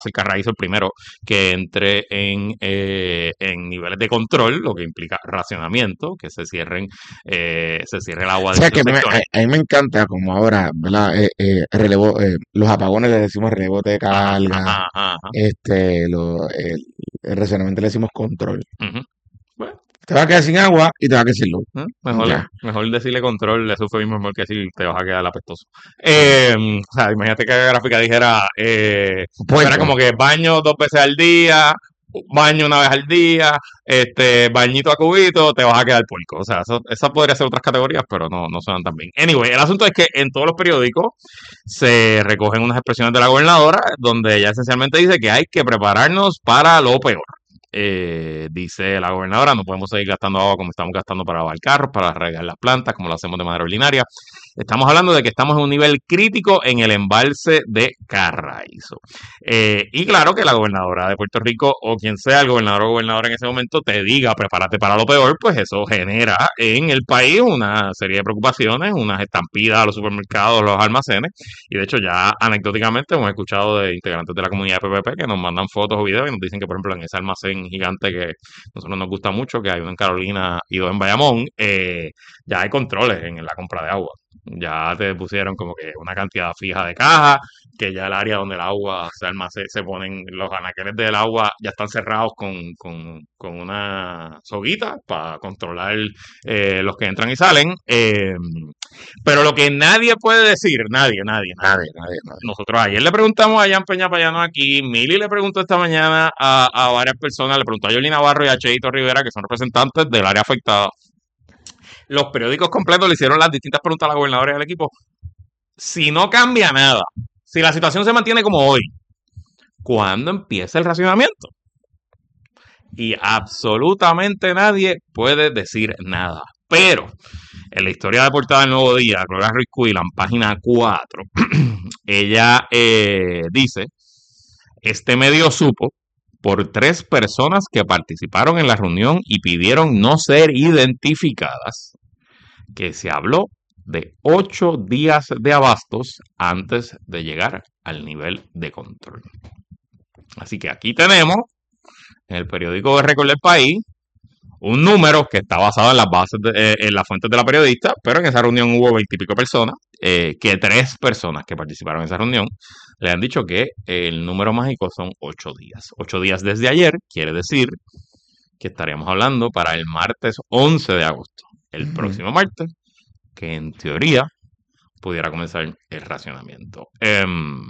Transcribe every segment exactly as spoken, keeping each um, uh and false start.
el Carraízo el primero que entre en, eh, en niveles de control, lo que implica racionamiento, que se cierren, eh, se cierre el agua O de sea, que muchos a mí, me sectores. a- a mí me encanta como ahora, ¿verdad? Eh, eh, relevo, eh, los apagones le decimos rebote de Ajá, carga, ajá, ajá. este, lo, el, el racionamiento le decimos control. Ujú. Bueno, Te vas a quedar sin agua y te vas a quedar sin luz. ¿eh? Mejor, Ya. mejor decirle control, eso fue mismo mejor que decir te vas a quedar apestoso. Eh, o sea, imagínate que la gráfica dijera, eh, fuera Puerco. como que baño dos veces al día, baño una vez al día, este, bañito a cubito, te vas a quedar puerco. O sea, eso, esas podrían ser otras categorías, pero no, no suenan tan bien. Anyway, el asunto es que en todos los periódicos se recogen unas expresiones de la gobernadora donde ella esencialmente dice que hay que prepararnos para lo peor. Eh, dice la gobernadora, no podemos seguir gastando agua como estamos gastando para lavar carros, para regar las plantas, como lo hacemos de manera ordinaria. Estamos hablando de que estamos en un nivel crítico en el embalse de Carraízo. Eh, y claro que la gobernadora de Puerto Rico, o quien sea el gobernador o gobernadora en ese momento, te diga, prepárate para lo peor, pues eso genera en el país una serie de preocupaciones, unas estampidas a los supermercados, a los almacenes. Y de hecho ya anecdóticamente hemos escuchado de integrantes de la comunidad de P P P que nos mandan fotos o videos y nos dicen que, por ejemplo, en ese almacén gigante que a nosotros nos gusta mucho, que hay uno en Carolina y dos en Bayamón, eh, ya hay controles en la compra de agua. Ya te pusieron como que una cantidad fija de cajas, que ya el área donde el agua se almacena, se ponen los anaqueles del agua, ya están cerrados con, con, con una soguita para controlar eh, los que entran y salen. Eh, pero lo que nadie puede decir, nadie, nadie, nadie. Nadie, nadie, nadie. Nosotros ayer le preguntamos a Jan Peña Payano aquí, Mili le preguntó esta mañana a, a varias personas, le preguntó a Yoli Navarro y a Cheito Rivera, que son representantes del área afectada. Los periódicos completos le hicieron las distintas preguntas a la gobernadora y al equipo. Si no cambia nada, si la situación se mantiene como hoy, ¿cuándo empieza el racionamiento? Y absolutamente nadie puede decir nada. Pero en la historia de portada del Nuevo Día, Gloria Ruiz Cuilan, página cuatro, ella eh, dice, este medio supo por tres personas que participaron en la reunión y pidieron no ser identificadas, que se habló de ocho días de abastos antes de llegar al nivel de control. Así que aquí tenemos, en el periódico de Récord del País, un número que está basado en las bases, de, eh, en las fuentes de la periodista, pero en esa reunión hubo veintipico personas, eh, que tres personas que participaron en esa reunión le han dicho que el número mágico son ocho días. Ocho días desde ayer quiere decir que estaríamos hablando para el martes once de agosto, el Ujú. próximo martes, que en teoría pudiera comenzar el racionamiento. Um,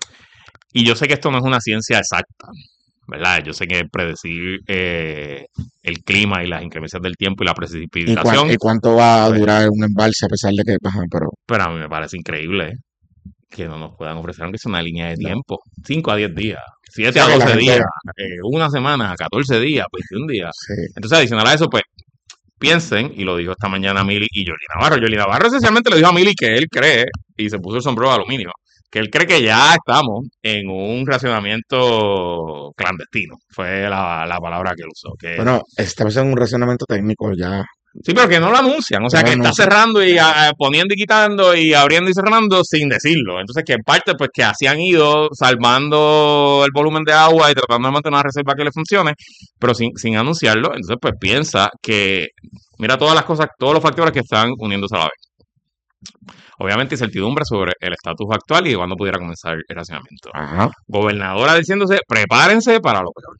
y yo sé que esto no es una ciencia exacta, ¿verdad? Yo sé que predecir eh, el clima y las inclemencias del tiempo y la ¿Y, cuán- precipitación, y cuánto va a pues, durar un embalse a pesar de que, ajá, pero pero a mí me parece increíble ¿eh? Que no nos puedan ofrecer aunque sea una línea de no. tiempo. Cinco a diez días, O siete a sea, que la doce gente, días, eh, una semana, catorce días, veintiún días. sí, Entonces, adicional a eso, pues, piensen, y lo dijo esta mañana Mili y Yoli Navarro. Yoli Navarro esencialmente le dijo a Mili que él cree, y se puso el sombrero de aluminio, que él cree que ya estamos en un racionamiento clandestino. Fue la, la palabra que él usó. Que bueno, estamos en un razonamiento técnico ya, sí, pero que no lo anuncian. O que sea, no que lo está anuncian. cerrando y ah, poniendo y quitando y abriendo y cerrando sin decirlo. Entonces, que en parte, pues que así han ido salvando el volumen de agua y tratando de mantener una reserva que le funcione, pero sin, sin anunciarlo. Entonces, pues piensa que, mira todas las cosas, todos los factores que están uniéndose a la vez. Obviamente, incertidumbre sobre el estatus actual y de cuándo pudiera comenzar el racionamiento. Ajá. Gobernadora diciéndose, prepárense para lo peor.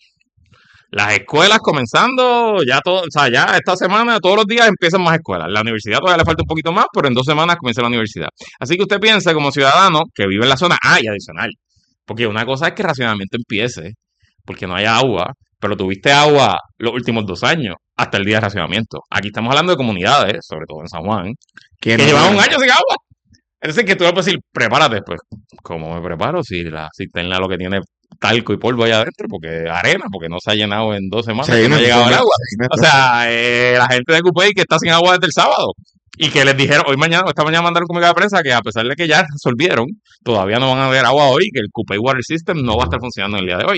Las escuelas comenzando, ya todo, o sea, ya esta semana, todos los días empiezan más escuelas. La universidad todavía le falta un poquito más, pero en dos semanas comienza la universidad. Así que usted piensa como ciudadano que vive en la zona, ah, y adicional. Porque una cosa es que el racionamiento empiece, porque no haya agua, pero tuviste agua los últimos dos años, hasta el día de racionamiento. Aquí estamos hablando de comunidades, sobre todo en San Juan, Que que no llevan tienen un agua. año sin agua. Entonces, que tú le puedes decir, prepárate, pues, ¿cómo me preparo? Si la cisterna lo que tiene talco y polvo allá adentro, porque arena, porque no se ha llenado en dos semanas, que no ha Sedimento, llegado el sedimento, agua. O sedimento, sí. sea, eh, la gente de Cupey que está sin agua desde el sábado. Y que les dijeron, hoy mañana, esta mañana mandaron un comunicado de prensa que a pesar de que ya resolvieron, todavía no van a haber agua hoy, que el Cupey Water System no va a estar funcionando en el día de hoy.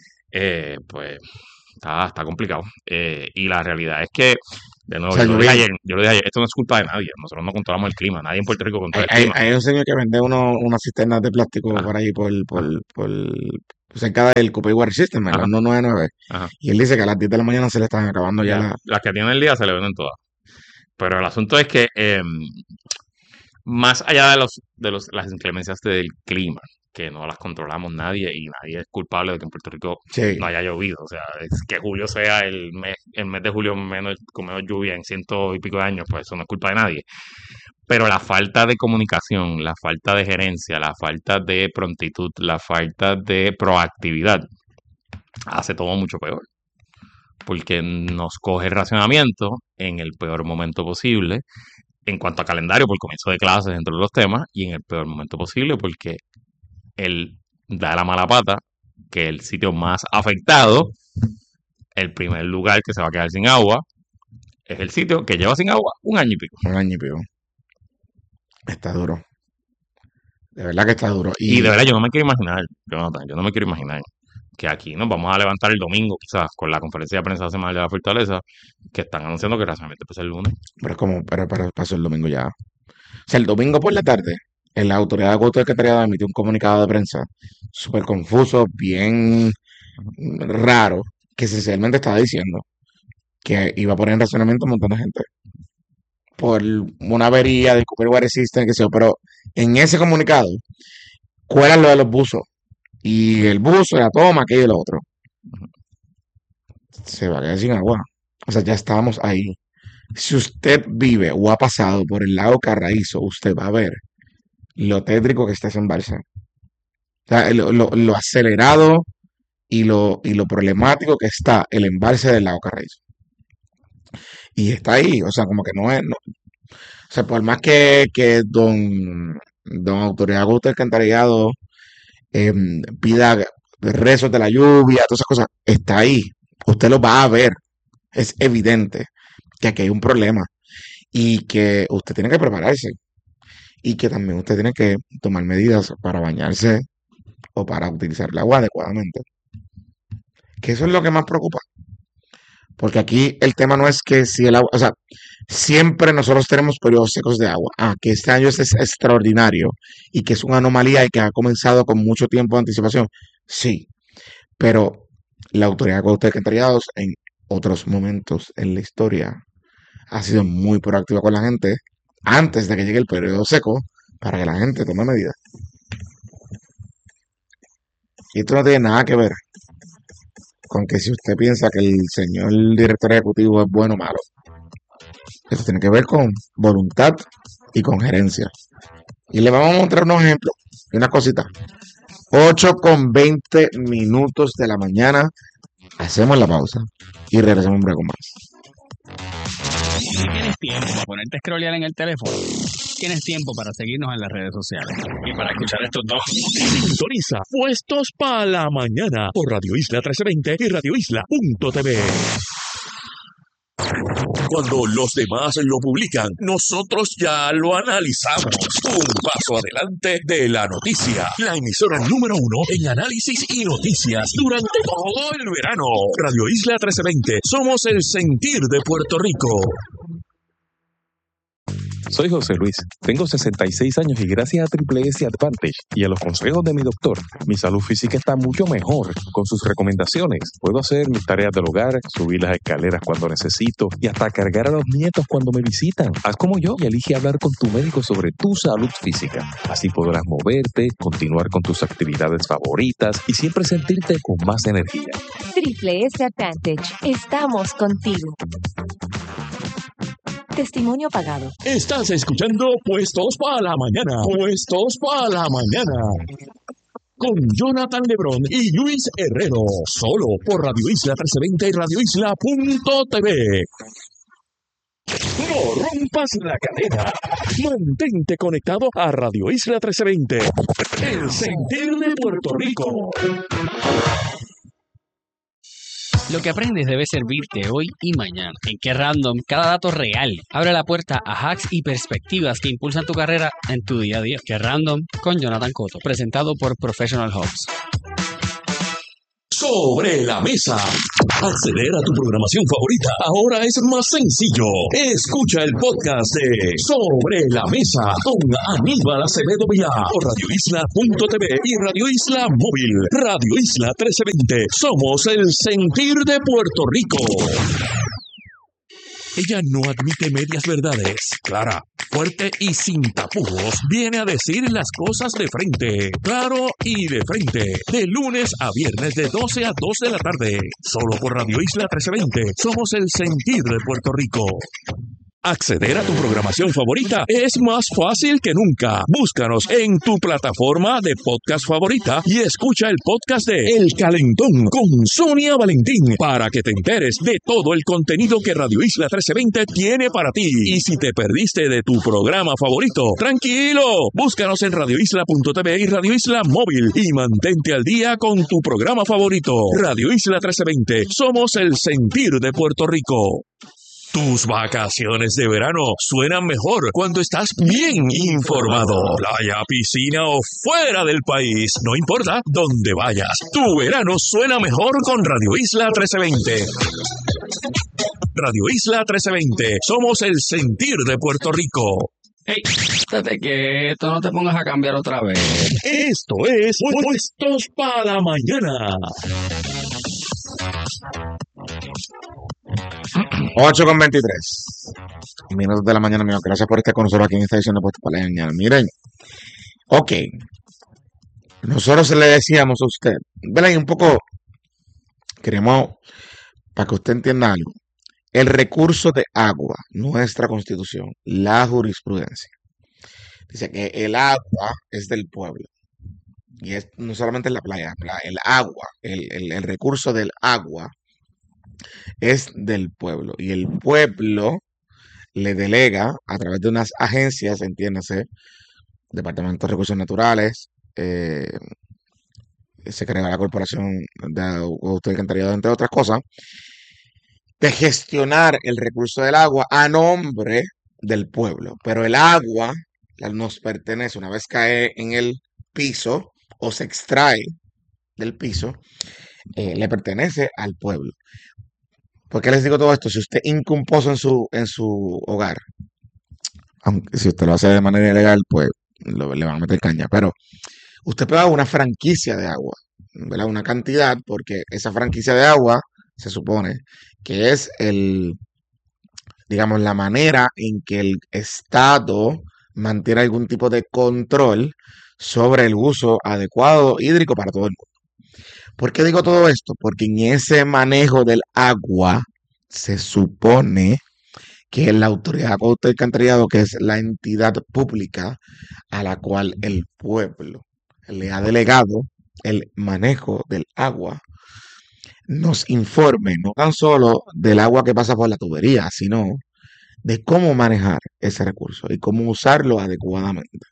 Eh, pues está, está complicado. Eh, y la realidad es que, de O nuevo, sea, yo yo lo dije vi, ayer, yo lo dije ayer, esto no es culpa de nadie. Nosotros no controlamos el clima, nadie en Puerto Rico hay, controla el hay, clima. hay un señor que vende uno, unas cisternas de plástico Ajá, por ahí, por, por, ajá. por, cerca del Copay Water System, el Ajá, ciento noventa y nueve. ajá. Y él dice que a las diez de la mañana se le están acabando ya Ya, la... las que tienen el día se le venden todas. Pero el asunto es que eh, más allá de los de los las inclemencias del clima, que no las controlamos nadie y nadie es culpable de que en Puerto Rico Sí, no haya llovido. O sea, es que julio sea el mes, el mes de julio menos, con menos lluvia en ciento y pico de años, pues eso no es culpa de nadie. Pero la falta de comunicación, la falta de gerencia, la falta de prontitud, la falta de proactividad hace todo mucho peor. Porque nos coge el racionamiento en el peor momento posible, en cuanto a calendario, por comienzo de clases, entre los temas, y en el peor momento posible, porque él da la mala pata que el sitio más afectado, el primer lugar que se va a quedar sin agua, es el sitio que lleva sin agua un año y pico. un año y pico. Está duro. De verdad que está duro. Y Y de verdad yo no me quiero imaginar, Jonathan, yo no me quiero imaginar que aquí nos vamos a levantar el domingo, quizás, con la conferencia de prensa semanal de la Fortaleza, que están anunciando que realmente pues el lunes. pero es como, pero, pero pasó el domingo ya. O sea, el domingo por la tarde, en la autoridad de agosto de Secretariado emitió un comunicado de prensa súper confuso, bien raro, que esencialmente estaba diciendo que iba a poner en razonamiento un montón de gente por una avería de Cooper Water System, que sé yo, pero en ese comunicado cuelan lo de los buzos y el buzo, la toma, aquello y lo otro. Se va a quedar sin agua. O sea, ya estábamos ahí. Si usted vive o ha pasado por el lago Carraízo, usted va a ver lo tétrico que está ese embalse. O sea, lo, lo- lo acelerado y lo, y lo problemático que está el embalse del lago Carraízo. Y está ahí, o sea, como que no es, no- o sea, por más que, que don, don Autoridad Augusto Alcantarillado em, pida rezos de la lluvia, todas esas cosas, está ahí. Usted lo va a ver. Es evidente que aquí hay un problema y que usted tiene que prepararse y que también usted tiene que tomar medidas para bañarse o para utilizar el agua adecuadamente. Que eso es lo que más preocupa. Porque aquí el tema no es que si el agua, o sea, siempre nosotros tenemos periodos secos de agua. Ah, que este año es, es extraordinario y que es una anomalía y que ha comenzado con mucho tiempo de anticipación. Sí, pero la autoridad de alcantarillados en otros momentos en la historia ha sido muy proactiva con la gente antes de que llegue el periodo seco para que la gente tome medidas. Y esto no tiene nada que ver con que si usted piensa que el señor director ejecutivo es bueno o malo. Esto tiene que ver con voluntad y con gerencia. Y le vamos a mostrar unos ejemplos y una cosita. ocho con veinte minutos de la mañana. Hacemos la pausa y regresamos un breve con más. Si tienes tiempo para ponerte a scrollear en el teléfono, tienes tiempo para seguirnos en las redes sociales. Y para escuchar estos dos. Sintoniza Puestos para la Mañana por Radio Isla trece veinte y radio isla punto t v. Cuando los demás lo publican, nosotros ya lo analizamos. Un paso adelante de la noticia. La emisora número uno en análisis y noticias durante todo el verano. Radio Isla trece veinte. Somos el sentir de Puerto Rico. Soy José Luis, tengo sesenta y seis años y gracias a Triple S Advantage y a los consejos de mi doctor, mi salud física está mucho mejor. Con sus recomendaciones, puedo hacer mis tareas del hogar, subir las escaleras cuando necesito y hasta cargar a los nietos cuando me visitan. Haz como yo y elige hablar con tu médico sobre tu salud física. Así podrás moverte, continuar con tus actividades favoritas y siempre sentirte con más energía. Triple S Advantage. Estamos contigo. Testimonio pagado. Estás escuchando Puestos para la Mañana. Puestos para la Mañana. Con Jonathan Lebrón y Luis Herrero. Solo por Radio Isla trece veinte y radio isla punto t v. No rompas la cadena. Mantente conectado a Radio Isla trece veinte. El sentir de Puerto Rico. Lo que aprendes debe servirte hoy y mañana. En Qué Random, cada dato real abre la puerta a hacks y perspectivas que impulsan tu carrera en tu día a día. Qué Random con Jonathan Cotto, presentado por Professional Hubs. Sobre la Mesa. Acceder a tu programación favorita ahora es más sencillo. Escucha el podcast de Sobre la Mesa con Aníbal Acevedo Vilá por radio isla punto t v y Radio Isla Móvil. Radio Isla trece veinte. Somos el sentir de Puerto Rico. Ella no admite medias verdades. Clara, fuerte y sin tapujos, viene a decir las cosas de frente. Claro y de frente. De lunes a viernes de doce a dos de la tarde. Solo por Radio Isla trece veinte. Somos el sentir de Puerto Rico. Acceder a tu programación favorita es más fácil que nunca. Búscanos en tu plataforma de podcast favorita y escucha el podcast de El Calentón con Sonia Valentín para que te enteres de todo el contenido que Radio Isla trece veinte tiene para ti. Y si te perdiste de tu programa favorito, tranquilo, búscanos en radio isla punto t v y Radio Isla Móvil y mantente al día con tu programa favorito. Radio Isla trece veinte, somos el sentir de Puerto Rico. Tus vacaciones de verano suenan mejor cuando estás bien informado. Playa, piscina o fuera del país, no importa dónde vayas. Tu verano suena mejor con Radio Isla trece veinte. Radio Isla trece veinte, somos el sentir de Puerto Rico. Hey, quítate quieto, no te pongas a cambiar otra vez. Esto es Puestos para la Mañana. ocho con veintitrés minutos de la mañana, amigos. Gracias por estar con nosotros aquí en esta edición de Puestos para la Mañana. Miren, ok, nosotros le decíamos a usted, ¿verdad? Y un poco queremos, para que usted entienda algo, el recurso de agua, nuestra constitución, la jurisprudencia, dice que el agua es del pueblo. Y es no solamente la playa, la- el agua, el, el- el recurso del agua es del pueblo. Y el pueblo le delega a través de unas agencias, entiéndase, Departamento de Recursos Naturales, eh, se crea la Corporación de Agua y Alcantarillado, entre otras cosas, de gestionar el recurso del agua a nombre del pueblo. Pero el agua la- nos pertenece, una vez cae en el piso o se extrae del piso, eh, le pertenece al pueblo. ¿Por qué les digo todo esto? Si usted hinca un pozo en su, en su hogar, aunque si usted lo hace de manera ilegal, pues lo- le van a meter caña. Pero usted paga una franquicia de agua, ¿verdad? Una cantidad, porque esa franquicia de agua se supone que es el, digamos, la manera en que el Estado mantiene algún tipo de control sobre el uso adecuado hídrico para todo el mundo. ¿Por qué digo todo esto? Porque en ese manejo del agua se supone que la Autoridad de Acueducto y Alcantarillado, que es la entidad pública a la cual el pueblo le ha delegado el manejo del agua, nos informe no tan solo del agua que pasa por la tubería, sino de cómo manejar ese recurso y cómo usarlo adecuadamente.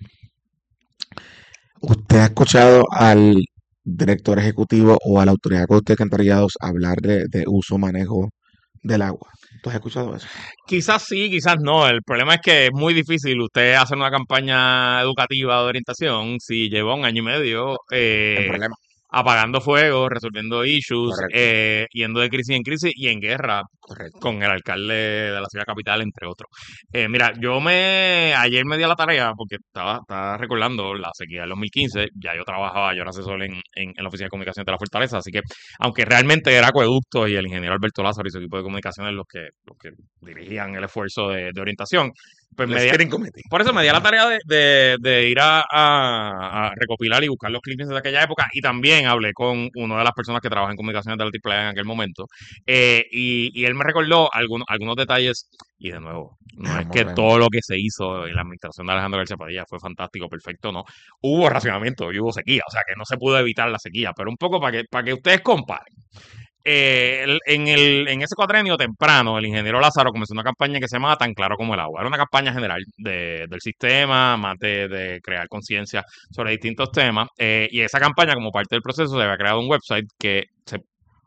¿Usted ha escuchado al director ejecutivo o a la Autoridad de Acueductos y Alcantarillados hablar de, de uso manejo del agua? ¿Tú has escuchado eso? Quizás sí, quizás no. El problema es que es muy difícil usted hacer una campaña educativa de orientación si lleva un año y medio El eh, problema, apagando fuego, resolviendo issues, correcto, eh, yendo de crisis en crisis y en guerra correcto. con el alcalde de la ciudad capital, entre otros. Eh, mira, yo me ayer me di a la tarea porque estaba, estaba recordando la sequía del dos mil quince. Ya yo trabajaba, yo era asesor en, en, en la oficina de comunicación de la Fortaleza, así que aunque realmente era Acueducto y el ingeniero Alberto Lázaro y su equipo de comunicaciones los que, los que dirigían el esfuerzo de, de orientación, pues me El di a- steering committee. por eso me di a la tarea de, de- de ir a, a- a recopilar y buscar los clips de aquella época, y también hablé con una de las personas que trabaja en comunicaciones de la Triple A en aquel momento, eh, y, y él me recordó algunos, algunos detalles, y de nuevo, no es Vamos, que vemos. todo lo que se hizo en la administración de Alejandro García Padilla fue fantástico, perfecto, no. Hubo racionamiento y hubo sequía, o sea que no se pudo evitar la sequía, pero un poco para que, para que ustedes comparen. Eh, el- en, el, en ese cuatrenio temprano, el ingeniero Lázaro comenzó una campaña que se llamaba Tan Claro como el Agua. Era una campaña general de- del sistema, más de, de crear conciencia sobre distintos temas. Eh, y esa campaña, como parte del proceso, se había creado un website que se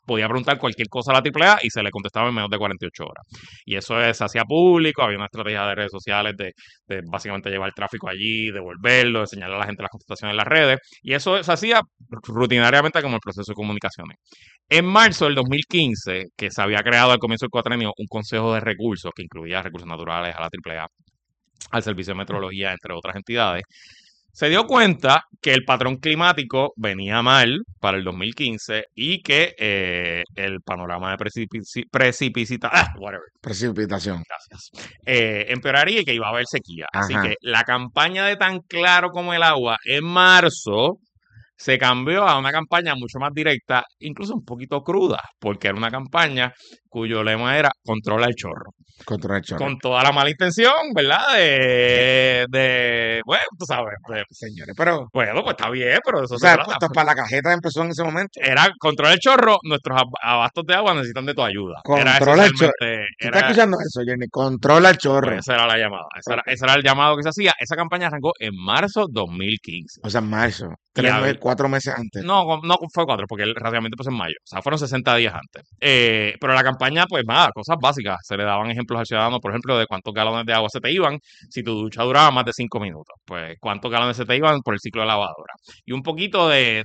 podía preguntar cualquier cosa a la triple A y se le contestaba en menos de cuarenta y ocho horas. Y eso es- se hacía público, había una estrategia de redes sociales de, de básicamente llevar tráfico allí, devolverlo, enseñarle a la gente las contestaciones en las redes. Y eso se hacía rutinariamente como el proceso de comunicaciones. En marzo del dos mil quince, que se había creado al comienzo del cuatrenio un consejo de recursos que incluía recursos naturales a la triple A, al Servicio de Meteorología, entre otras entidades, se dio cuenta que el patrón climático venía mal para el dos mil quince y que eh, el panorama de precipici precipicita, ah, whatever, Precipitación. gracias, eh, empeoraría y que iba a haber sequía. Así Ajá. que la campaña de Tan Claro como el Agua en marzo se cambió a una campaña mucho más directa, incluso un poquito cruda, porque era una campaña cuyo lema era controla el chorro. Contra el chorro. Con toda la mala intención, ¿verdad? De, de bueno, tú sabes, de- Señores, pero, bueno, pues está bien, pero de eso o se sea, trata. esto para la cajeta empezó en ese momento. Era controla el chorro, nuestros ab- abastos de agua necesitan de tu ayuda. Era Controla el chorro. esencialmente, ¿Tú estás era, escuchando eso, Jenny? Controla el chorro. pues esa era la llamada, ese era, Ok. ese era el llamado que se hacía. Esa campaña arrancó en marzo dos mil quince. O sea, marzo. Y Tres a meses, ver, cuatro meses antes. no, no fue cuatro, porque el racionamiento empezó en mayo. O sea, fueron sesenta días antes. Eh, pero la campaña, pues nada, cosas básicas. Se le daban ejemplos al ciudadano, por ejemplo, de cuántos galones de agua se te iban si tu ducha duraba más de cinco minutos. Pues cuántos galones se te iban por el ciclo de lavadora. Y un poquito de,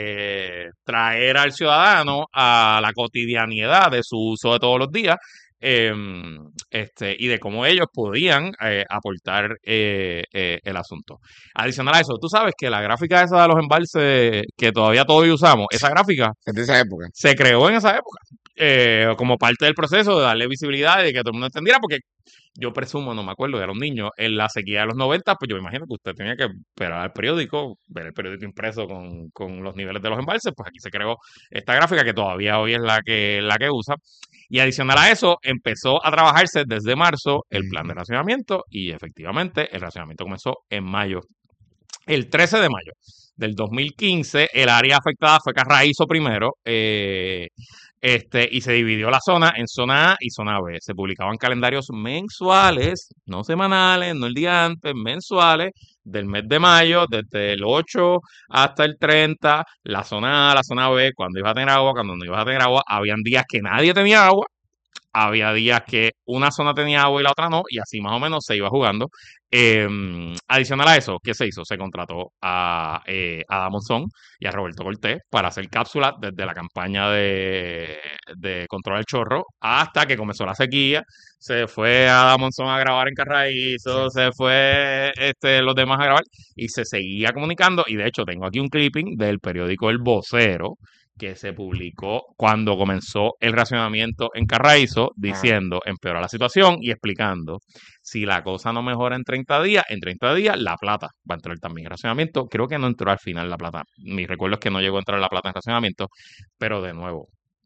de traer al ciudadano a la cotidianidad de su uso de todos los días. eh, este, y de cómo ellos podían eh, aportar eh, eh, el asunto. Adicional a eso, tú sabes que la gráfica esa de los embalses que todavía todavía usamos, esa gráfica Es de esa época. se creó en esa época eh, como parte del proceso de darle visibilidad y de que todo el mundo entendiera, porque yo presumo, no me acuerdo, yo era un niño, en la sequía de los noventa, pues yo me imagino que usted tenía que esperar al periódico, ver el periódico impreso con, con los niveles de los embalses, pues aquí se creó esta gráfica que todavía hoy es la que, la que usa. Y adicional a eso, empezó a trabajarse desde marzo el plan de racionamiento y efectivamente el racionamiento comenzó en mayo. El trece de mayo del dos mil quince, el área afectada fue Carraízo primero, eh, este, y se dividió la zona en zona A y zona B. Se publicaban calendarios mensuales, no semanales, no el día antes, mensuales, del mes de mayo, desde el ocho hasta el treinta, la zona A, la zona B, cuando iba a tener agua, cuando no iba a tener agua, habían días que nadie tenía agua, había días que una zona tenía agua y la otra no, y así más o menos se iba jugando. Eh, adicional a eso, ¿qué se hizo? Se contrató a, eh, a Damonzón y a Roberto Cortés para hacer cápsulas desde la campaña de, de Control del Chorro hasta que comenzó la sequía. Se fue a Damonzón a grabar en Carraízo, se fue este, los demás a grabar y se seguía comunicando. Y de hecho, tengo aquí un clipping del periódico El Vocero que se publicó cuando comenzó el racionamiento en Carraízo, diciendo empeora la situación y explicando si la cosa no mejora en treinta días, en treinta días la plata va a entrar también en racionamiento. Creo que no entró al final la plata. Mi recuerdo es que no llegó a entrar la plata en racionamiento, pero de nuevo,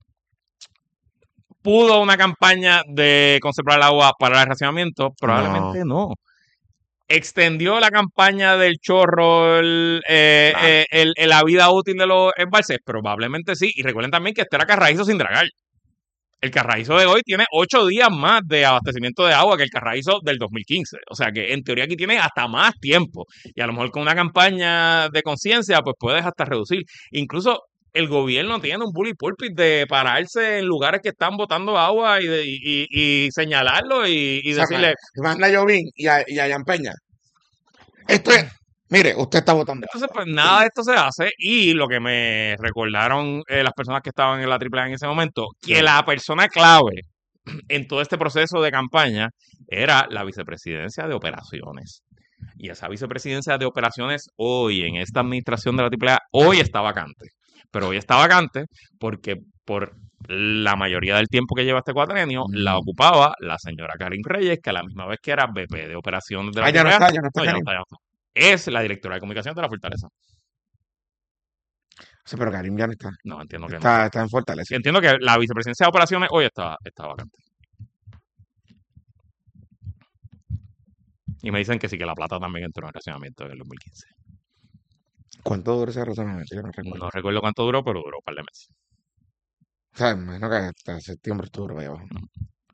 ¿pudo una campaña de conservar el agua para el racionamiento? Probablemente no. ¿Extendió la campaña del chorro el, eh, Claro. eh, el- el- la vida útil de los embalses? Probablemente sí. Y recuerden también que este era Carraízo sin dragar. El Carraízo de hoy tiene ocho días más de abastecimiento de agua que el Carraízo del dos mil quince. O sea que en teoría aquí tiene hasta más tiempo. Y a lo mejor con una campaña de conciencia, pues puedes hasta reducir. Incluso el gobierno tiene un bully pulpit de pararse en lugares que están botando agua y, de- y, y- y señalarlo y, y O sea, decirle, manda a Jovín y a, y a Jan Peña. Esto es, mire, usted está votando. entonces, pues nada de esto se hace. Y lo que me recordaron eh, las personas que estaban en la triple A en ese momento, que Sí. la persona clave en todo este proceso de campaña era la vicepresidencia de operaciones. Y esa vicepresidencia de operaciones hoy, en esta administración de la triple A, hoy está vacante. Pero hoy está vacante porque por la mayoría del tiempo que lleva este cuatrenio, la Mm. ocupaba la señora Karin Reyes, que a la misma vez que era V P de operaciones de la Ah, ya no triple A, está, ya no está no, ya no Karin. está, ya no está. Es la directora de comunicación de la Fortaleza. Sí, pero Karim ya no está. No, entiendo que no. Está, está en Fortaleza. Entiendo que la vicepresidencia de operaciones hoy está, está vacante. Y me dicen que sí, que La Plata también entró en racionamiento en el dos mil quince. ¿Cuánto duró ese razonamiento? Yo no recuerdo. No recuerdo cuánto duró, pero duró un par de meses. O sea, me imagino que hasta septiembre estuvo por ahí abajo. Mm.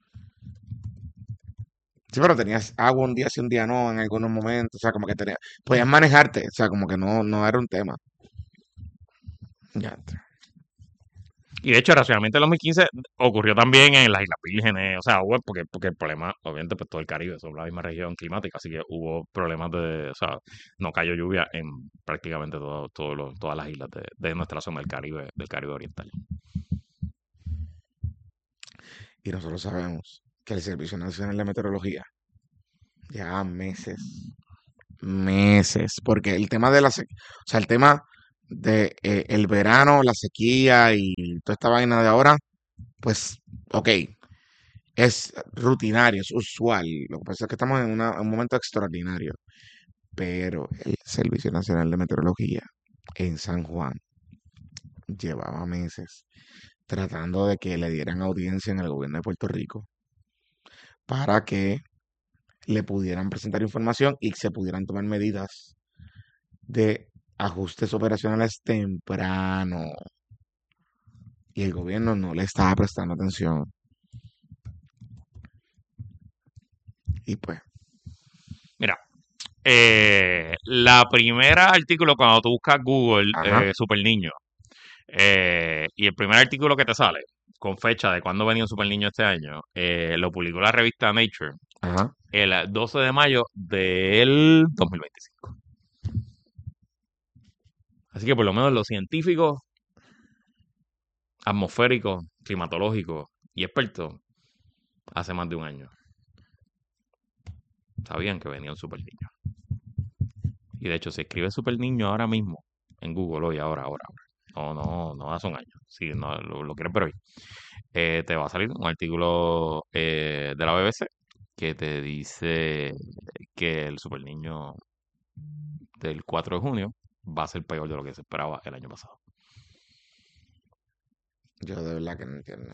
Sí, pero tenías agua un día sí, un día no, en algunos momentos. O sea, como que tenías, podías manejarte. O sea, como que no, no era un tema. Ya. Y de hecho, el racionamiento del dos mil quince ocurrió también en las Islas Vírgenes, o sea, hubo, porque, porque el problema, obviamente, pues todo el Caribe son la misma región climática, así que hubo problemas de, o sea, no cayó lluvia en prácticamente todo, todo lo- todas las islas de, de nuestra zona del Caribe, del Caribe Oriental. Y nosotros sabemos que el Servicio Nacional de Meteorología lleva meses, meses, porque el tema de la, se- o sea, el tema de eh, el verano, la sequía y toda esta vaina de ahora, pues, ok, es rutinario, es usual. Lo que pasa es que estamos en una- un momento extraordinario, pero el Servicio Nacional de Meteorología en San Juan llevaba meses tratando de que le dieran audiencia en el gobierno de Puerto Rico para que le pudieran presentar información y se pudieran tomar medidas de ajustes operacionales temprano. Y el gobierno no le estaba prestando atención. Y pues, Mira, eh, la primera artículo cuando tú buscas Google, ajá, eh, Super Niño, eh, y el primer artículo que te sale con fecha de cuándo venía un Super Niño este año, eh, lo publicó la revista Nature ajá. el doce de mayo del dos mil veinticinco. Así que por lo menos los científicos, atmosféricos, climatológicos y expertos, hace más de un año, sabían que venía un Super Niño. Y de hecho, si escribes Super Niño ahora mismo en Google, hoy, ahora, ahora, ahora. No, no, no hace un año. Si no lo, lo quieres ver hoy. eh, te va a salir un artículo eh, de la B B C que te dice que el Super Niño del cuatro de junio va a ser peor de lo que se esperaba el año pasado. Yo de verdad que no entiendo.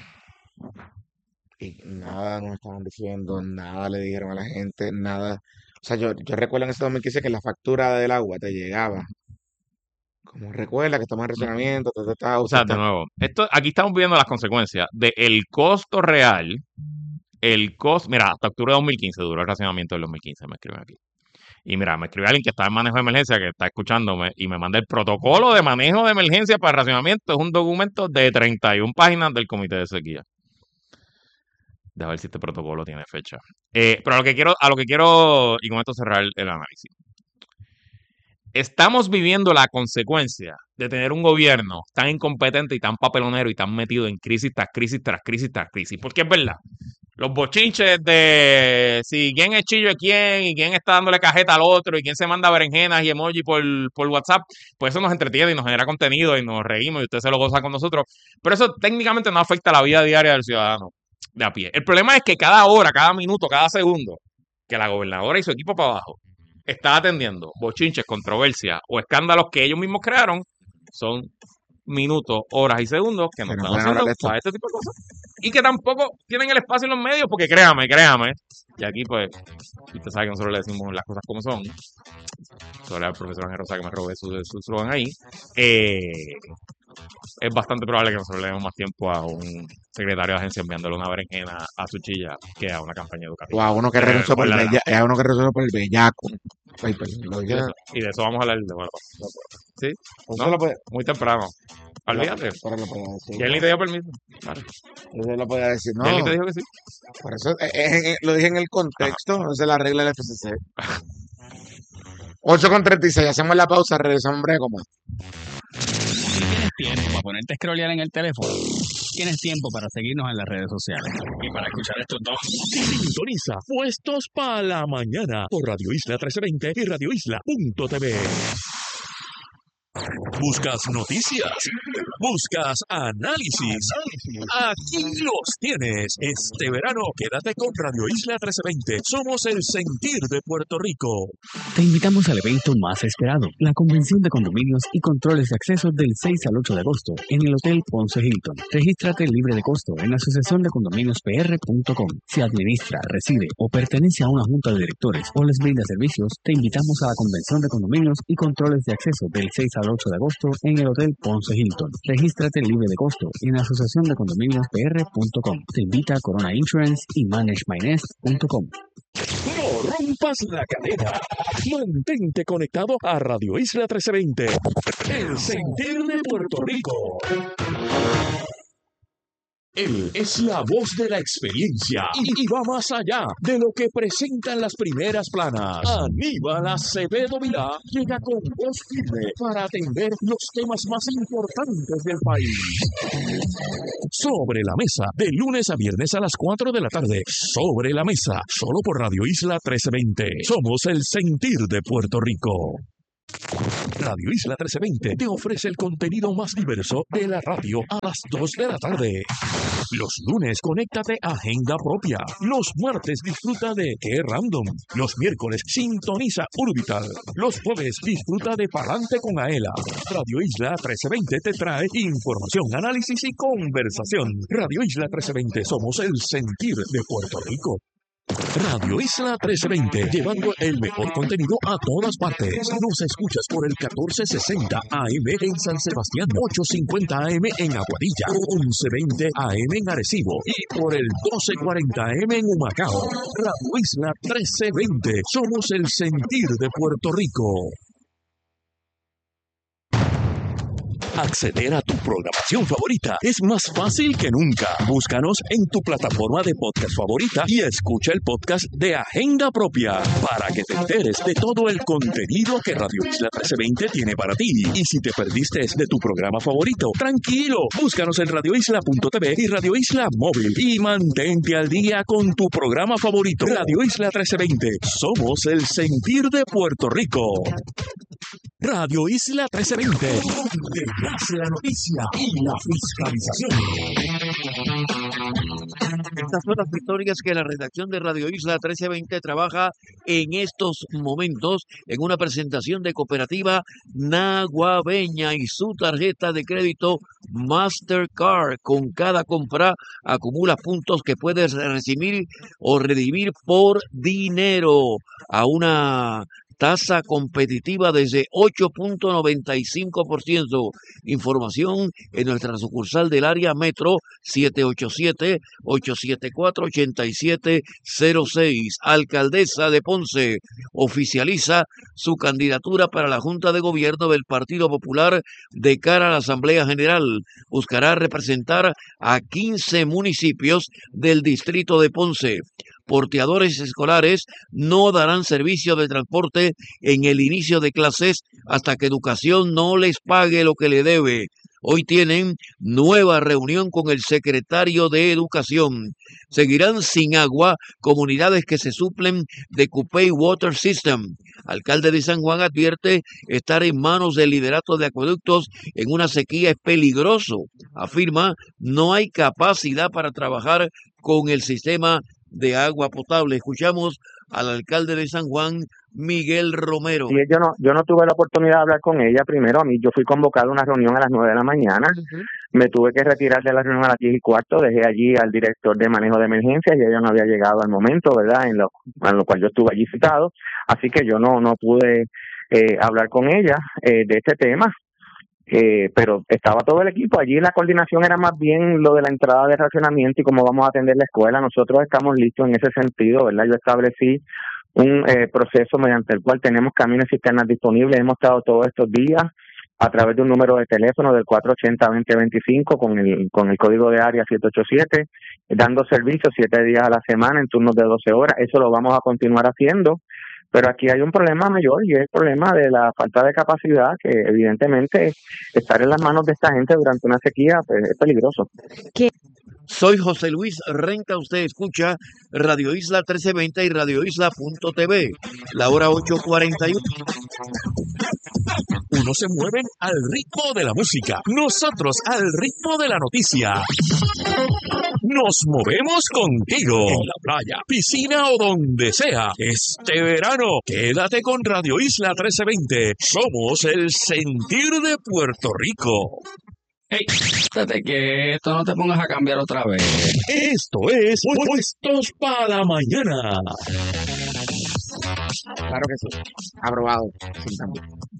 Y nada nos estaban diciendo, nada le dijeron a la gente, nada. O sea, yo, yo recuerdo en ese dos mil quince que la factura del agua te llegaba. Como recuerda que estamos en Ujú. racionamiento, ta, ta, ta, O usted sea, de está. nuevo, esto, aquí estamos viendo las consecuencias del costo real, el costo, mira, hasta octubre de dos mil quince duró el racionamiento del dos mil quince, me escriben aquí. Y mira, me escribe alguien que está en manejo de emergencia, que está escuchándome, y me manda el protocolo de manejo de emergencia para racionamiento. Es un documento de treinta y una páginas del Comité de Sequía. De ver si este protocolo tiene fecha. Eh, pero a lo que quiero, a lo que quiero, y con esto cerrar el, el análisis. Estamos viviendo la consecuencia de tener un gobierno tan incompetente y tan papelonero y tan metido en crisis tras crisis tras crisis tras crisis. Porque es verdad, los bochinches de si quién es chillo de quién y quién está dándole cajeta al otro y quién se manda berenjenas y emoji por, por WhatsApp, pues eso nos entretiene y nos genera contenido y nos reímos y usted se lo goza con nosotros. Pero eso técnicamente no afecta la vida diaria del ciudadano de a pie. El problema es que cada hora, cada minuto, cada segundo que la gobernadora y su equipo para abajo está atendiendo bochinches, controversias o escándalos que ellos mismos crearon, son minutos, horas y segundos que no Que no están pueden hablar haciendo de esto. para este tipo de cosas y que tampoco tienen el espacio en los medios porque créame, créame, y aquí pues usted sabe que nosotros le decimos las cosas como son, sobre el profesor Ángel Rosa que me robé su, su slogan ahí, eh, es bastante probable que nosotros le demos más tiempo a un secretario de agencia enviándole una berenjena a su chilla que a una campaña O educativa. a uno que Eh, renunció por el guarda la- bella, a uno que renunció por el bellaco. Ay, perdón, lo y, de dije. eso, y de eso vamos a hablar de bueno, ¿sí? Eso ¿No? lo puede, Muy temprano. Olvídate. pero lo podía decir. Y él ni te dio permiso. Vale. Eso lo podía decir. Y él ni No, te dijo que sí. por eso eh, eh, eh, lo dije en el contexto. Esa es la regla del F C C. ocho con treinta y seis, hacemos la pausa, regresamos en breve como. ¿Tienes tiempo para ponerte a scrollear en el teléfono? Tienes tiempo para seguirnos en las redes sociales y para escuchar estos dos. Sintoniza Puestos para la Mañana por Radio Isla trece veinte y radio isla punto t v. ¿Buscas noticias? ¿Buscas análisis? Aquí los tienes. Este verano quédate con Radio Isla trece veinte. Somos el sentir de Puerto Rico. Te invitamos al evento más esperado, la Convención de Condominios y Controles de Acceso del seis al ocho de agosto en el Hotel Ponce Hilton. Regístrate libre de costo en la asociación de condominios p r punto com. Si administra, reside o pertenece a una junta de directores o les brinda servicios, te invitamos a la Convención de Condominios y Controles de Acceso del seis al ocho de agosto en el Hotel Ponce Hilton. Regístrate libre de costo en la asociación de condominios p r punto com. Te invita Corona Insurance y manage my nest punto com. No rompas la cadena. Mantente conectado a Radio Isla trece veinte. El sentir de Puerto Rico. Él es la voz de la experiencia y, y va más allá de lo que presentan las primeras planas. Aníbal Acevedo Vilá llega con voz firme para atender los temas más importantes del país. Sobre la mesa, de lunes a viernes a las cuatro de la tarde. Sobre la mesa, solo por Radio Isla trece veinte. Somos el sentir de Puerto Rico. Radio Isla trece veinte te ofrece el contenido más diverso de la radio a las dos de la tarde. Los lunes, conéctate a Agenda Propia. Los martes, disfruta de Qué Random. Los miércoles, sintoniza Urbital. Los jueves, disfruta de Palante con Aela. Radio Isla trece veinte te trae información, análisis y conversación. Radio Isla trece veinte, somos el sentir de Puerto Rico. Radio Isla trece veinte, llevando el mejor contenido a todas partes. Nos escuchas por el catorce sesenta A M en San Sebastián, ochocientos cincuenta A M en Aguadilla, once veinte A M en Arecibo y por el doce cuarenta A M en Humacao. Radio Isla trece veinte, somos el sentir de Puerto Rico. Acceder a tu programación favorita es más fácil que nunca. Búscanos en tu plataforma de podcast favorita y escucha el podcast de Agenda Propia para que te enteres de todo el contenido que Radio Isla trece veinte tiene para ti. Y si te perdiste de tu programa favorito, tranquilo, búscanos en radio isla punto t v y Radio Isla Móvil y mantente al día con tu programa favorito. Radio Isla trece veinte, somos el sentir de Puerto Rico. Radio Isla trece veinte, donde nace la noticia y la fiscalización. Estas son las historias que la redacción de Radio Isla trece veinte trabaja en estos momentos en una presentación de Cooperativa Naguabeña y su tarjeta de crédito Mastercard. Con cada compra acumulas puntos que puedes recibir o redimir por dinero a una tasa competitiva desde ocho punto noventa y cinco por ciento. Información en nuestra sucursal del área metro siete ocho siete, ocho siete cuatro, ocho siete cero seis. Alcaldesa de Ponce oficializa su candidatura para la Junta de Gobierno del Partido Popular de cara a la Asamblea General. Buscará representar a quince municipios del distrito de Ponce. Porteadores escolares no darán servicio de transporte en el inicio de clases hasta que Educación no les pague lo que le debe. Hoy tienen nueva reunión con el secretario de Educación. Seguirán sin agua comunidades que se suplen de Cupey Water System. Alcalde de San Juan advierte estar en manos del liderato de acueductos en una sequía es peligroso. Afirma no hay capacidad para trabajar con el sistema de agua potable. Escuchamos al alcalde de San Juan, Miguel Romero. Sí, yo no, yo no tuve la oportunidad de hablar con ella primero. A mí, yo fui convocado a una reunión a las nueve de la mañana. Uh-huh. Me tuve que retirar de la reunión a las diez y cuarto. Dejé allí al director de manejo de emergencias y ella no había llegado al momento, ¿verdad? En lo, en lo cual yo estuve allí citado. Así que yo no, no pude eh, hablar con ella eh, de este tema. Eh, pero estaba todo el equipo allí. La coordinación era más bien lo de la entrada de racionamiento y cómo vamos a atender la escuela. Nosotros estamos listos en ese sentido, ¿verdad? Yo establecí un eh, proceso mediante el cual tenemos camiones cisternas disponibles. Hemos estado todos estos días a través de un número de teléfono del cuatro ochenta, veinte veinticinco con el con el código de área siete ocho siete, dando servicio siete días a la semana en turnos de doce horas. Eso lo vamos a continuar haciendo. Pero aquí hay un problema mayor y es el problema de la falta de capacidad, que evidentemente estar en las manos de esta gente durante una sequía pues, es peligroso. ¿Qué? Soy José Luis Renca, usted escucha Radio Isla trece veinte y radio isla punto t v, la hora ocho cuarenta y uno. Unos se mueven al ritmo de la música, nosotros al ritmo de la noticia. Nos movemos contigo, en la playa, piscina o donde sea. Este verano, quédate con Radio Isla trece veinte. Somos el sentir de Puerto Rico. Hey, estate quieto, no te pongas a cambiar otra vez. Esto es Puestos para la Mañana. Claro que sí. Aprobado. Sí, también.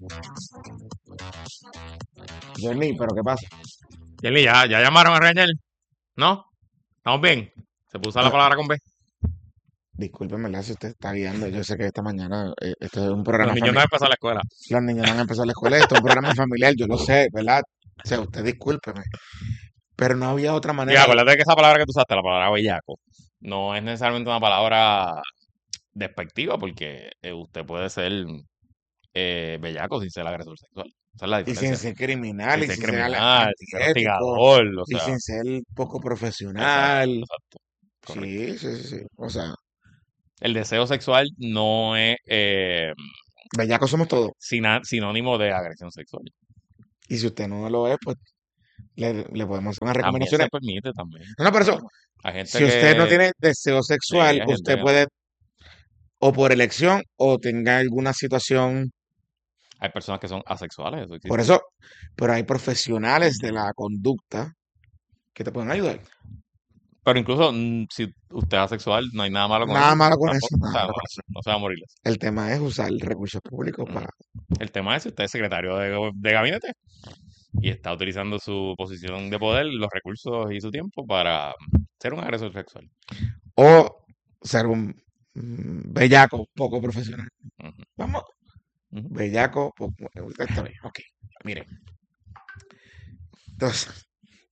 Jenny, ¿pero qué pasa? Jenny, ¿ya, ya llamaron a Rangel? ¿No? ¿Estamos bien? ¿Se puso la palabra con B? Discúlpeme, si usted está guiando. Yo sé que esta mañana eh, esto es un programa Los niños no han empezado la escuela. Los niños no han empezado la escuela. Esto es un programa familiar, yo lo sé, ¿verdad? O sea, usted discúlpeme. pero no había otra Y manera. acuérdate que esa palabra que tú usaste, la palabra bellaco, no es necesariamente una palabra despectiva, porque eh, usted puede ser eh, bellaco sin ser agresor sexual. Esa es la Y sin diferencia. ser criminal, Sin y ser sin ser ale- criminal, sin ser antiético, hostigador, o y sea, sin ser poco exacto, profesional. exacto, correcto. Sí, sí, sí, sí. O sea, El deseo sexual no es eh, bellacos somos todos. sina- sinónimo de agresión sexual. Y si usted no lo es, pues le, le podemos hacer unas También recomendaciones. se permite también. No, no, por eso, Hay gente si usted no que, tiene deseo sí, sexual, hay gente usted que no. puede, o por elección, o tenga alguna situación. Hay personas que son asexuales, eso Por existe. eso, pero hay profesionales de la conducta que te pueden ayudar. Pero incluso mm, si usted es asexual, no hay nada malo con Nada eso malo con tampoco. eso, O nada sea, malo no, con eso. no se va a morir de eso. El tema es usar recursos públicos Ujú. para. El tema es si usted es secretario de, go- de gabinete y está utilizando su posición de poder, los recursos y su tiempo para ser un agresor sexual. O ser un mm, bellaco poco profesional. Ujú, Vamos, ujú. bellaco poco. Está bien, ok. Miren. Entonces,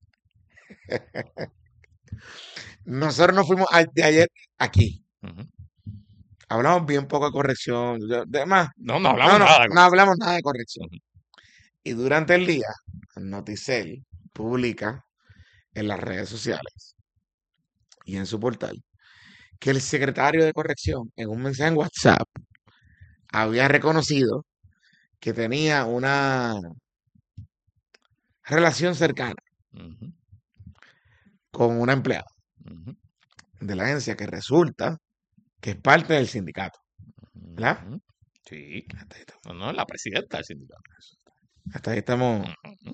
nosotros nos fuimos a- de ayer aquí. Ujú. Hablamos bien poco de corrección. yo- De más, No, no no, hablamos no, nada de no corrección. hablamos nada de corrección. Ujú. Y durante el día, Noticel publica en las redes sociales y en su portal que el secretario de corrección, en un mensaje en WhatsApp, había reconocido que tenía una relación cercana Ujú, con una empleada ujú, de la agencia que resulta que es parte del sindicato. ¿Verdad? ujú. Sí. Hasta ahí estamos. No, no, la presidenta del sindicato. Hasta ahí estamos. Ujú.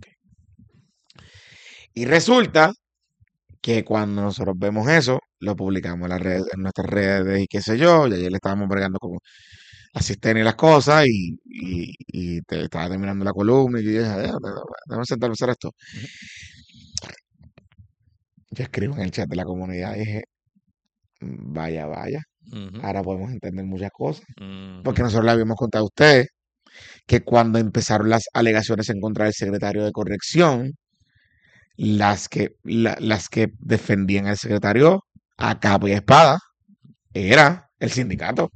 Y resulta que cuando nosotros vemos eso, lo publicamos en, las redes, en nuestras redes y qué sé yo, y ayer le estábamos bregando como asisten y las cosas, y, y, y te estaba terminando la columna, y yo dije, déjame, déjame sentarme a hacer esto. Yo escribo en el chat de la comunidad y dije, vaya, vaya, Ujú, ahora podemos entender muchas cosas, ujú. porque nosotros le habíamos contado a ustedes que cuando empezaron las alegaciones en contra del secretario de corrección, las que, la- las que defendían al secretario a capa y espada era el sindicato.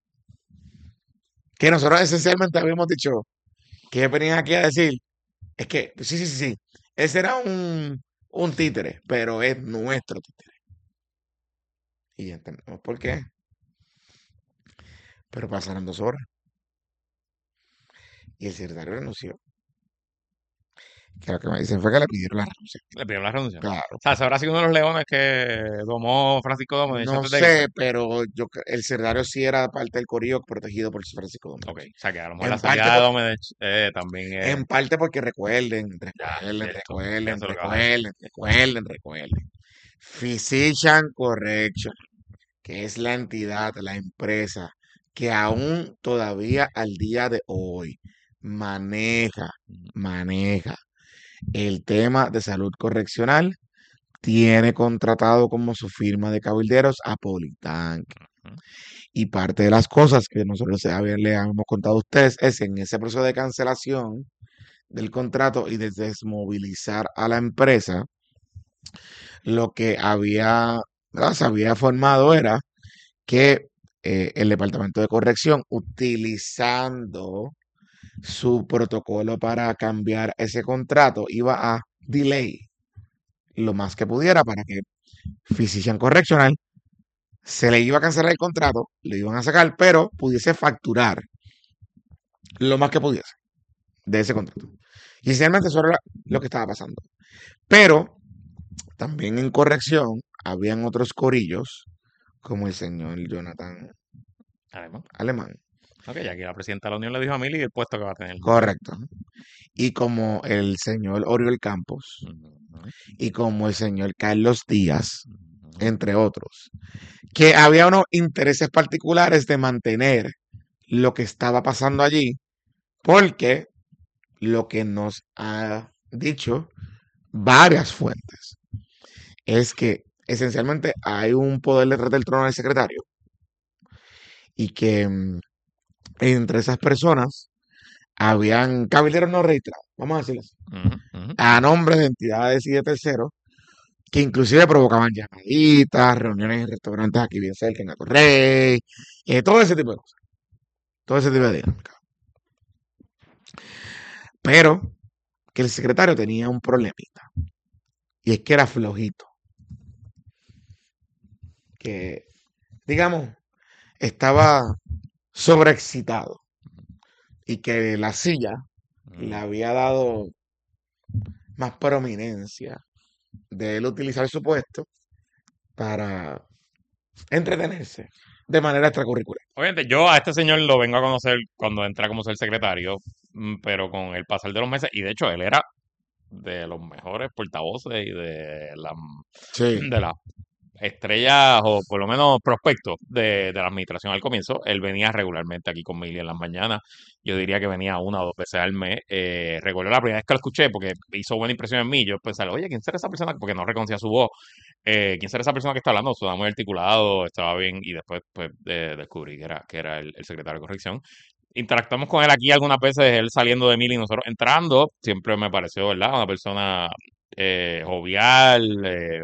Que nosotros esencialmente habíamos dicho que venían aquí a decir, es que, sí, sí, sí, sí, ese era un, un títere, pero es nuestro títere. Y ya entendemos por qué. Pero pasaron dos horas y el secretario renunció. Que lo que me dicen fue que le pidieron la renuncia. Le pidieron la renuncia. Claro. O sea, ¿se habrá sido uno de los leones que domó Francisco Domínguez No antes de irse? sé, pero yo cre- el secretario sí era parte del corillo protegido por Francisco Domínguez. Ok, o sea que a lo mejor En la parte salida de por- Domínguez eh, también es... En parte porque recuerden, Ya, recuerden, cierto. recuerden, Eso es lo que vas a decir. recuerden, recuerden, recuerden. Physician Correction, que es la entidad, la empresa que aún todavía al día de hoy maneja, Ujú, maneja el tema de salud correccional, tiene contratado como su firma de cabilderos a Politank. ujú. Y parte de las cosas que nosotros a ver, le hemos contado a ustedes es en ese proceso de cancelación del contrato y de desmovilizar a la empresa, lo que había, ¿verdad? Se había formado era que eh, el Departamento de Corrección, utilizando su protocolo para cambiar ese contrato, iba a delay lo más que pudiera para que Physician Correctional se le iba a cancelar el contrato, le iban a sacar, pero pudiese facturar lo más que pudiese de ese contrato. Y sinceramente eso era lo que estaba pasando. Pero también en corrección habían otros corillos, como el señor Jonathan Además, Alemán. ok, ya que la presidenta de la Unión le dijo a Mili el puesto que va a tener. Correcto. Y como el señor Oriol Campos, Ujú, y como el señor Carlos Díaz, ujú. entre otros, que había unos intereses particulares de mantener lo que estaba pasando allí, porque lo que nos ha dicho varias fuentes es que esencialmente hay un poder detrás del trono del secretario y que mm, entre esas personas habían cabilderos no registrados, vamos a decirlo así, Ujú, ujú. Ujú. a nombre de entidades y de terceros que inclusive provocaban llamaditas, reuniones en restaurantes aquí bien cerca, en Atorrey, eh, todo ese tipo de cosas, todo ese tipo de dinámica. Pero que el secretario tenía un problemita, y es que era flojito, que, digamos, estaba sobreexcitado, y que la silla le Mm. había dado más prominencia de él utilizar su puesto para entretenerse de manera extracurricular. Obviamente, yo a este señor lo vengo a conocer cuando entra como ser secretario, mm, pero con el pasar de los meses, y de hecho él era de los mejores portavoces y de la, Sí, de las estrellas o por lo menos prospectos de, de la administración al comienzo. Él venía regularmente aquí con Mili en las mañanas. Yo diría que venía una o dos veces al mes. Eh, recuerdo la primera vez que lo escuché porque hizo buena impresión en mí. Yo pensaba, oye, ¿quién será esa persona? Porque no reconocía su voz. Eh, ¿quién será esa persona que está hablando? Sonaba muy articulado, estaba bien y después pues, eh, descubrí que era, que era el, el secretario de corrección. Interactuamos con él aquí algunas veces, él saliendo de Mili y nosotros entrando. Siempre me pareció, ¿verdad? Una persona eh, jovial, eh,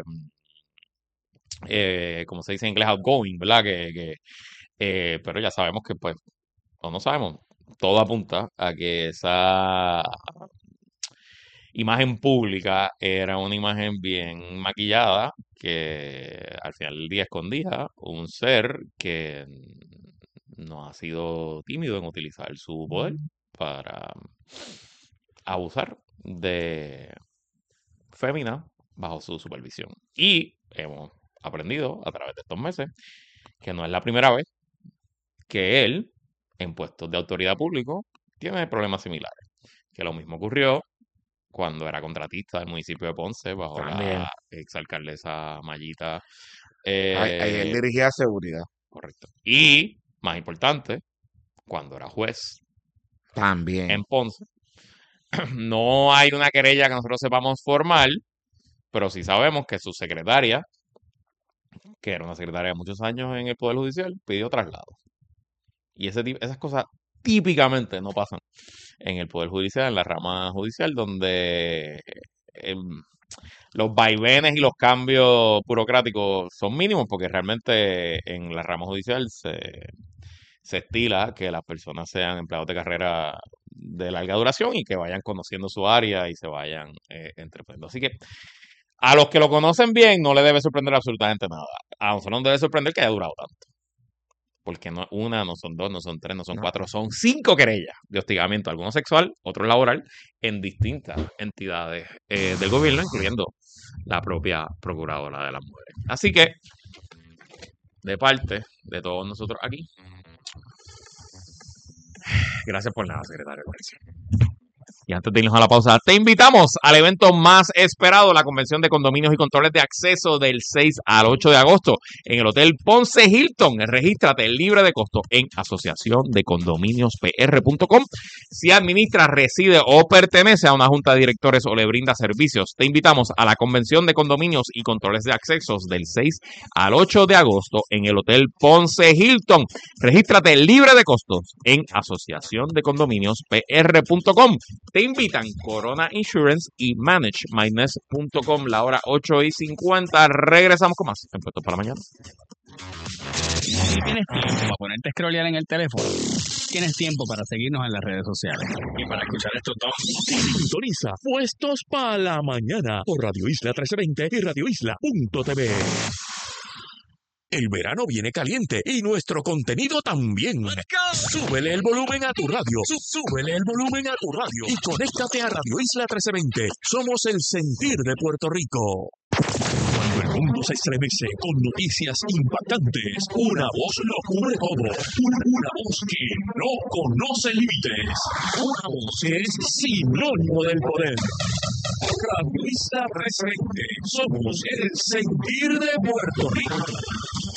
eh, como se dice en inglés, outgoing, ¿verdad? Que, que, eh, pero ya sabemos que, pues, o no sabemos, todo apunta a que esa imagen pública era una imagen bien maquillada, que al final del día escondía un ser que no ha sido tímido en utilizar su poder para abusar de féminas bajo su supervisión. Y hemos aprendido a través de estos meses que no es la primera vez que él, en puestos de autoridad público, tiene problemas similares. Que lo mismo ocurrió cuando era contratista del municipio de Ponce bajo también. la exalcaldesa Mayita. Ahí, ahí él Eh, dirigía seguridad. correcto. Y, más importante, cuando era juez También. en Ponce. No hay una querella que nosotros sepamos formal, pero sí sabemos que su secretaria, que era una secretaria de muchos años en el Poder Judicial, pidió traslado. Y ese, tip- esas cosas típicamente no pasan en el Poder Judicial, en la rama judicial, donde em, los vaivenes y los cambios burocráticos son mínimos, porque realmente en la rama judicial se, se estila que las personas sean empleados de carrera de larga duración y que vayan conociendo su área y se vayan eh, entreprendiendo. Así que a los que lo conocen bien no le debe sorprender absolutamente nada. A nosotros nos debe sorprender que haya durado tanto. Porque no una, no son dos, no son tres, no son No. cuatro, son cinco querellas de hostigamiento, algunos sexual, otro laboral, en distintas entidades eh, del gobierno, incluyendo la propia Procuradora de las Mujeres. Así que, de parte de todos nosotros aquí, gracias por nada, secretario de Corrección. Y antes de irnos a la pausa, te invitamos al evento más esperado, la Convención de Condominios y Controles de Acceso del seis al ocho de agosto en el Hotel Ponce Hilton. Regístrate libre de costo en asociación de condominios p r punto com. Si administra, reside o pertenece a una junta de directores o le brinda servicios, te invitamos a la Convención de Condominios y Controles de Accesos del seis al ocho de agosto en el Hotel Ponce Hilton. Regístrate libre de costos en asociación de condominios p r punto com. Te invitan Corona Insurance y manage my nest punto com. La hora ocho y cincuenta. Regresamos con más en Puestos para la Mañana. Si tienes tiempo para ponerte a scrollear en el teléfono, tienes tiempo para seguirnos en las redes sociales y para escuchar estos dos. Sintoniza Puestos para la Mañana por Radio Isla trece veinte y radio isla punto t v. El verano viene caliente y nuestro contenido también. Súbele el volumen a tu radio. Sú- Súbele el volumen a tu radio. Y conéctate a Radio Isla trece veinte. Somos el sentir de Puerto Rico. Cuando el mundo se estremece con noticias impactantes, una voz lo cubre todo. Una, una voz que no conoce límites. Una voz que es sinónimo del poder. Radio Isla trece veinte. Somos el sentir de Puerto Rico.